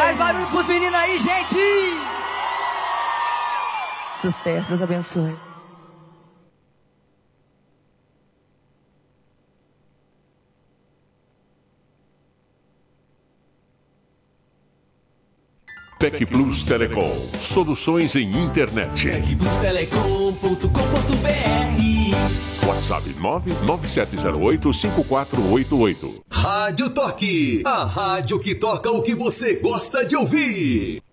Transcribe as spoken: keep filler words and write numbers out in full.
Mais barulho pros meninos aí, gente! Sucesso, Deus abençoe. Tec Plus Telecom. Soluções em internet. tec plus telecom ponto com ponto br. WhatsApp nove nove sete zero oito cinco quatro oito oito. Rádio Toque, a rádio que toca o que você gosta de ouvir.